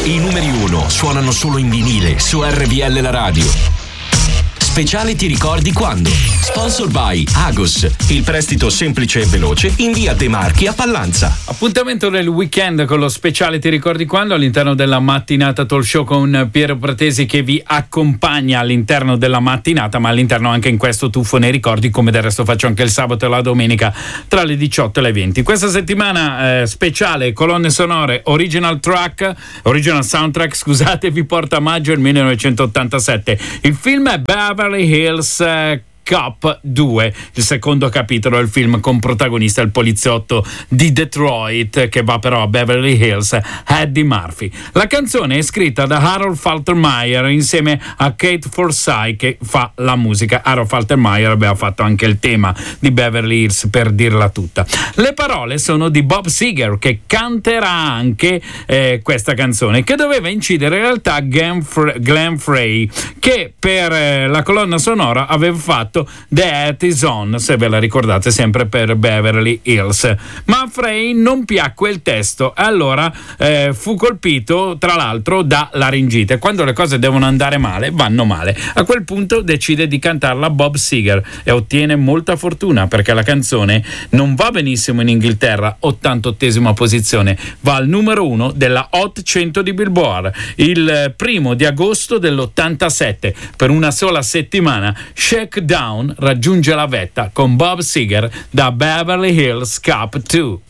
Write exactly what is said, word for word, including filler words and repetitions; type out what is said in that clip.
I numeri uno suonano solo in vinile su R V L La Radio. Speciale Ti ricordi quando? Sponsor by Agos, il prestito semplice e veloce in via De Marchi a Pallanza. Appuntamento del weekend con lo Speciale Ti ricordi quando all'interno della mattinata talk show con Piero Pratesi che vi accompagna all'interno della mattinata, ma all'interno anche in questo tuffo nei ricordi, come del resto faccio anche il sabato e la domenica tra le diciotto e le venti. Questa settimana eh, speciale colonne sonore original track, original soundtrack, scusate, vi porta a maggio del millenovecentottantasette. Il film è Beverly Hills eh, Cop due, il secondo capitolo del film con protagonista il poliziotto di Detroit che va però a Beverly Hills, Eddie Murphy. La canzone è scritta da Harold Faltermeyer insieme a Kate Forsyth che fa la musica. Harold Faltermeyer aveva fatto anche il tema di Beverly Hills, per dirla tutta. Le parole sono di Bob Seger che canterà anche eh, questa canzone, che doveva incidere in realtà Glenn, Fre- Glenn Frey, che per eh, la colonna sonora aveva fatto The Hat Is On, se ve la ricordate, sempre per Beverly Hills. Ma a Frey non piacque il testo e allora eh, fu colpito tra l'altro da laringite. Quando le cose devono andare male, vanno male. A quel punto decide di cantarla Bob Seger e ottiene molta fortuna, perché la canzone non va benissimo in Inghilterra, ottantottesima posizione, va al numero uno della Hot cento di Billboard il primo di agosto dell'ottantasette. Per una sola settimana Shakedown raggiunge la vetta con Bob Seger da Beverly Hills Cop due.